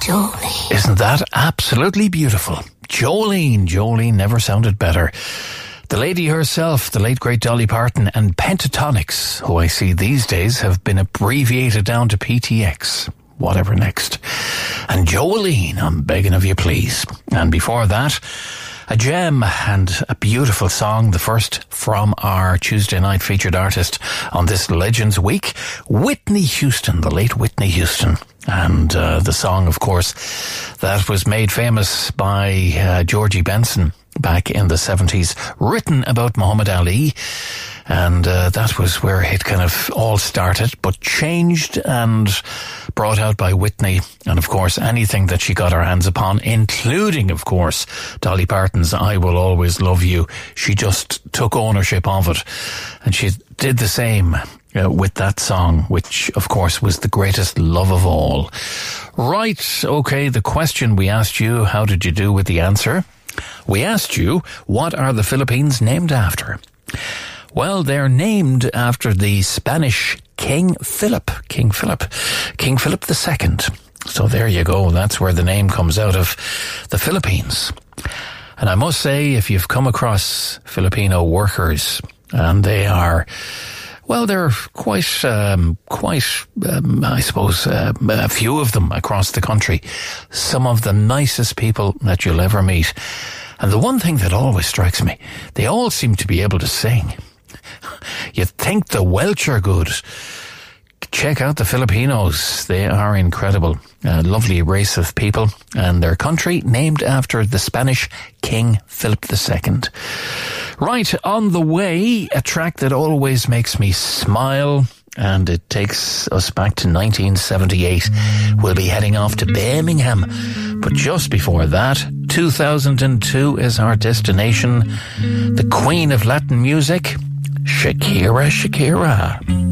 Jolene. Isn't that absolutely beautiful? Jolene never sounded better. The lady herself, the late great Dolly Parton, and Pentatonix, who I see these days have been abbreviated down to PTX. Whatever next. And Jolene, I'm begging of you, please. And before that, a gem and a beautiful song, the first from our Tuesday night featured artist on this Legends Week, Whitney Houston, the late Whitney Houston. And the song, of course, that was made famous by Georgie Benson back in the 70s, written about Muhammad Ali. And that was where it kind of all started, but changed and brought out by Whitney. And of course, anything that she got her hands upon, including, of course, Dolly Parton's I Will Always Love You. She just took ownership of it. And she did the same with that song, which, of course, was the greatest love of all. Right, okay, the question we asked you, how did you do with the answer? We asked you, what are the Philippines named after? Well, they're named after the Spanish King Philip II. So there you go. That's where the name comes out of, the Philippines. And I must say, if you've come across Filipino workers, and they are, well, there are quite, I suppose, a few of them across the country. Some of the nicest people that you'll ever meet. And the one thing that always strikes me, they all seem to be able to sing. You'd think the Welsh are good. Check out the Filipinos. They are incredible. A lovely race of people. And their country named after the Spanish King Philip II. Right, on the way, a track that always makes me smile. And it takes us back to 1978. We'll be heading off to Birmingham. But just before that, 2002 is our destination. The Queen of Latin music, Shakira.